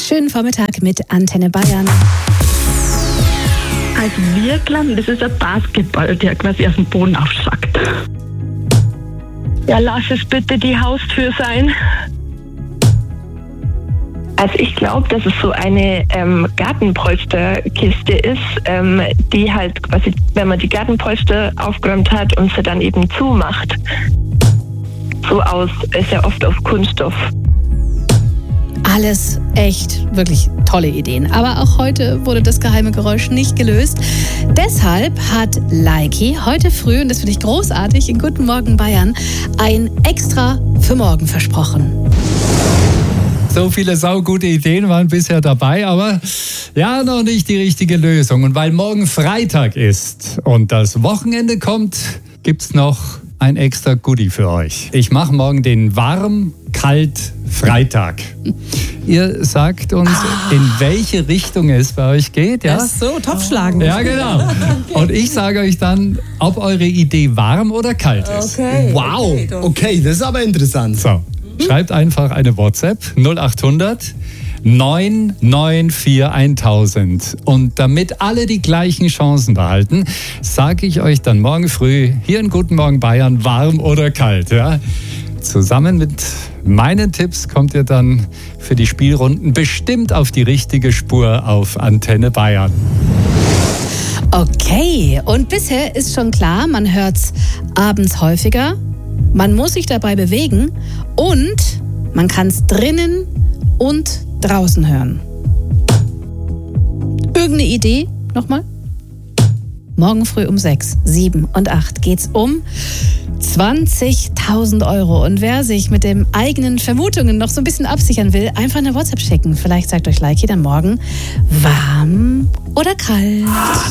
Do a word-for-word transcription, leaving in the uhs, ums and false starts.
Schönen Vormittag mit Antenne Bayern. Also wir glauben, das ist ein Basketball, der quasi aus dem Boden aufschlagt. Ja, lass es bitte die Haustür sein. Also ich glaube, dass es so eine ähm, Gartenpolsterkiste ist, ähm, die halt quasi, wenn man die Gartenpolster aufgeräumt hat und sie dann eben zumacht, so aus, ist ja oft aus Kunststoff. Alles echt, wirklich tolle Ideen. Aber auch heute wurde das geheime Geräusch nicht gelöst. Deshalb hat Leiki heute früh, und das finde ich großartig, in Guten Morgen Bayern, ein Extra für morgen versprochen. So viele saugute Ideen waren bisher dabei, aber ja, noch nicht die richtige Lösung. Und weil morgen Freitag ist und das Wochenende kommt, gibt's noch ein extra Goodie für euch. Ich mache morgen den Warm-Kalt-Freitag. Ihr sagt uns, ah. in welche Richtung es bei euch geht. Ja? Ach so, Topfschlagen. Ja, genau. Okay. Und ich sage euch dann, ob eure Idee warm oder kalt ist. Okay. Wow, okay, das ist aber interessant. So, schreibt einfach eine WhatsApp null acht hundert neun neun vier tausend. Und damit alle die gleichen Chancen behalten, sage ich euch dann morgen früh hier in Guten Morgen Bayern, warm oder kalt. Ja? Zusammen mit meinen Tipps kommt ihr dann für die Spielrunden bestimmt auf die richtige Spur auf Antenne Bayern. Okay, und bisher ist schon klar, man hört's abends häufiger, man muss sich dabei bewegen und man kann es drinnen und draußen hören. Irgendeine Idee? Nochmal? Morgen früh um sechs, sieben und acht geht's um zwanzigtausend Euro. Und wer sich mit den eigenen Vermutungen noch so ein bisschen absichern will, einfach eine WhatsApp schicken. Vielleicht sagt euch Leiki dann morgen warm oder kalt.